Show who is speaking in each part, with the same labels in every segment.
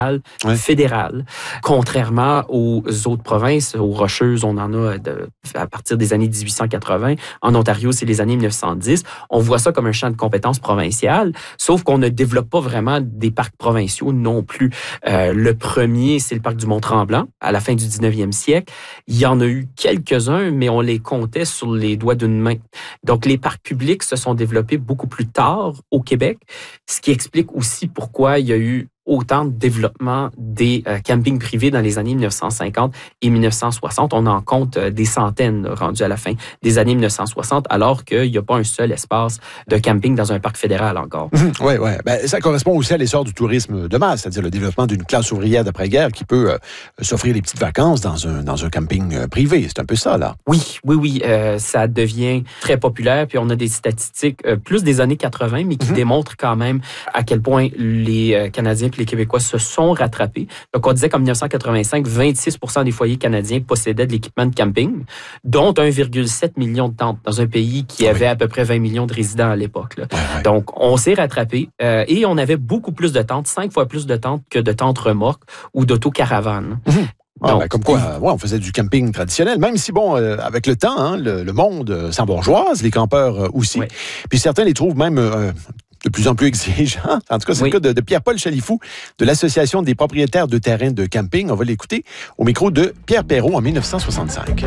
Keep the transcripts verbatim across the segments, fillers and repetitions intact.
Speaker 1: ouais.
Speaker 2: fédérale. Contrairement aux autres provinces, aux Rocheuses, on en a de, à partir des années dix-huit cent quatre-vingts. En Ontario, c'est les années mille neuf cent dix. On voit ça comme un champ de compétences provincial, sauf qu'on ne développe pas vraiment des parcs provinciaux non plus. Euh, le premier, c'est le parc du Mont-Tremblant, à la fin du dix-neuvième siècle. Il y en a eu quelques-uns, mais on les comptait sur les doigts d'une main. Donc, les parcs publics se sont développés beaucoup plus tard au Québec, ce qui explique aussi pourquoi il y a eu autant de développement des euh, campings privés dans les années mille neuf cent cinquante et mille neuf cent soixante. On en compte euh, des centaines là, rendus à la fin des années mille neuf cent soixante, alors qu'il n'y a pas un seul espace de camping dans un parc fédéral encore.
Speaker 1: Mmh, oui, oui. Ben, ça correspond aussi à l'essor du tourisme de masse, c'est-à-dire le développement d'une classe ouvrière d'après-guerre qui peut euh, s'offrir des petites vacances dans un, dans un camping euh, privé. C'est un peu ça, là.
Speaker 2: Oui, oui, oui. Euh, ça devient très populaire. Puis on a des statistiques euh, plus des années quatre-vingts, mais qui mmh. démontrent quand même à quel point les euh, Canadiens et les Québécois se sont rattrapés. Donc, on disait qu'en mille neuf cent quatre-vingt-cinq, vingt-six pour cent des foyers canadiens possédaient de l'équipement de camping, dont un virgule sept million de tentes dans un pays qui avait oui. à peu près vingt millions de résidents à l'époque. Là.
Speaker 1: Ouais, ouais.
Speaker 2: Donc, on s'est rattrapé euh, et on avait beaucoup plus de tentes, cinq fois plus de tentes que de tentes remorques ou d'autocaravanes.
Speaker 1: Mmh. Ah,
Speaker 2: Donc,
Speaker 1: ben, comme quoi, euh, ouais, on faisait du camping traditionnel, même si, bon, euh, avec le temps, hein, le, le monde euh, s'embourgeoise, les campeurs euh, aussi.
Speaker 2: Ouais.
Speaker 1: Puis certains les trouvent même euh, de plus en plus exigeants. En tout cas, c'est oui. le cas de, de Pierre-Paul Chalifou, de l'Association des propriétaires de terrains de camping. On va l'écouter au micro de Pierre Perrault en mille neuf cent soixante-cinq.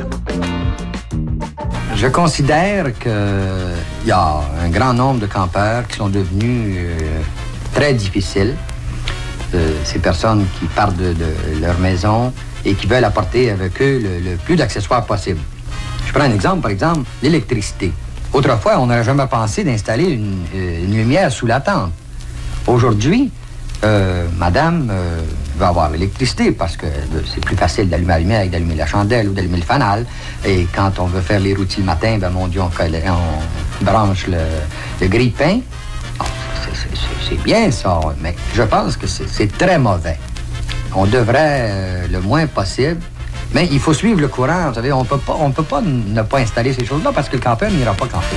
Speaker 3: Je considère qu'il y a un grand nombre de campeurs qui sont devenus euh, très difficiles. Euh, ces personnes qui partent de, de leur maison et qui veulent apporter avec eux le, le plus d'accessoires possible. Je prends un exemple, par exemple, l'électricité. Autrefois, on n'aurait jamais pensé d'installer une, une lumière sous la tente. Aujourd'hui, euh, madame euh, va avoir l'électricité parce que c'est plus facile d'allumer la lumière que d'allumer la chandelle ou d'allumer le fanal. Et quand on veut faire les rôtis le matin, ben mon Dieu, on, on branche le, le grille-pain. Oh, c'est, c'est, c'est bien ça, mais je pense que c'est, c'est très mauvais. On devrait, euh, le moins possible, mais il faut suivre le courant. Vous savez, on peut pas, on peut pas ne pas installer ces choses-là parce que le campeur n'ira pas camper.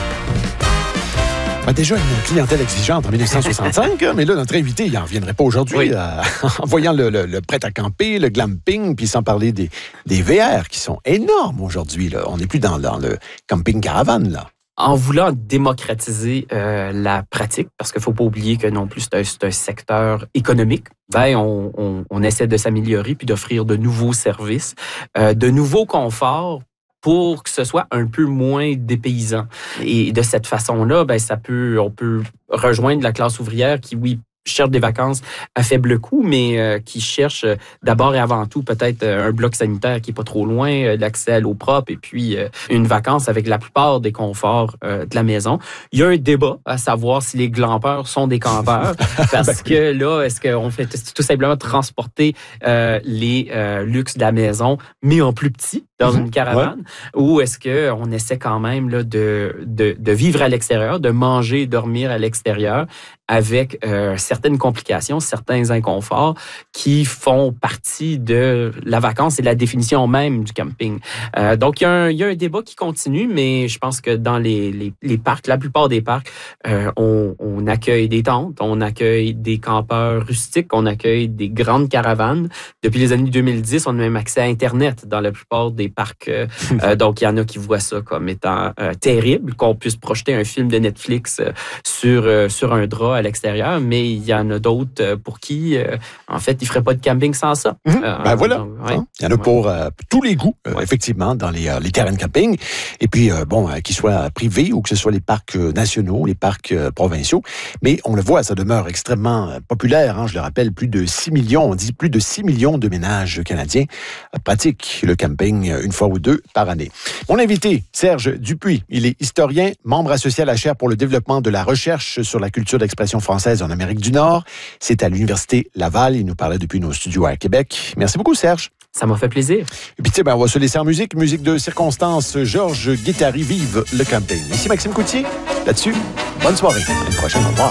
Speaker 1: Ben déjà, une clientèle exigeante en mille neuf cent soixante-cinq, mais là, notre invité, il n'en reviendrait pas aujourd'hui
Speaker 2: oui.
Speaker 1: euh, en voyant le, le, le prêt à camper, le glamping, puis sans parler des, des V R qui sont énormes aujourd'hui. Là. On n'est plus dans, dans le camping caravane, là.
Speaker 2: En voulant démocratiser euh, la pratique, parce qu'il ne faut pas oublier que non plus c'est un, c'est un secteur économique, ben on, on, on essaie de s'améliorer puis d'offrir de nouveaux services, euh, de nouveaux conforts pour que ce soit un peu moins dépaysant. Et de cette façon-là, ben ça peut, on peut rejoindre la classe ouvrière qui, oui, cherche des vacances à faible coût, mais euh, qui cherche euh, d'abord et avant tout peut-être euh, un bloc sanitaire qui est pas trop loin, euh, l'accès à l'eau propre et puis euh, une vacance avec la plupart des conforts euh, de la maison. Il y a un débat à savoir si les glampeurs sont des campeurs, parce que là, est-ce qu'on fait tout simplement transporter euh, les euh, luxes de la maison, mais en plus petit, dans mmh, une caravane, ouais. ou est-ce qu'on essaie quand même là, de, de, de vivre à l'extérieur, de manger et dormir à l'extérieur, avec euh, certaines complications, certains inconforts qui font partie de la vacance et de la définition même du camping. Euh, donc, il y, a un, il y a un débat qui continue, mais je pense que dans les, les, les parcs, la plupart des parcs, euh, on, on accueille des tentes, on accueille des campeurs rustiques, on accueille des grandes caravanes. Depuis les années deux mille dix, on a même accès à Internet dans la plupart des parcs. Euh, donc, il y en a qui voient ça comme étant euh, terrible, qu'on puisse projeter un film de Netflix euh, sur, euh, sur un drap à l'extérieur, mais il y en a d'autres pour qui, euh, en fait, ils ne feraient pas de camping sans ça.
Speaker 1: Mmh. Euh, ben voilà. Donc, ouais. Il y en a pour euh, tous les goûts, euh,
Speaker 2: ouais.
Speaker 1: effectivement, dans les, euh, les terrains de camping. Et puis, euh, bon, euh, qu'ils soient privés ou que ce soit les parcs nationaux, les parcs euh, provinciaux. Mais on le voit, ça demeure extrêmement populaire. Hein, je le rappelle, plus de six millions, on dit plus de six millions de ménages canadiens euh, pratiquent le camping une fois ou deux par année. Mon invité, Serge Dupuis, il est historien, membre associé à la chaire pour le développement de la recherche sur la culture d'expression française en Amérique du Nord. C'est à l'Université Laval. Il nous parlait depuis nos studios à Québec. Merci beaucoup, Serge.
Speaker 2: Ça m'a fait plaisir.
Speaker 1: Et puis, tu sais, ben, on va se laisser en musique. Musique de circonstance. Georges Guittari, vive le camping. Ici Maxime Coutier. Là-dessus, bonne soirée. À une prochaine. Au revoir.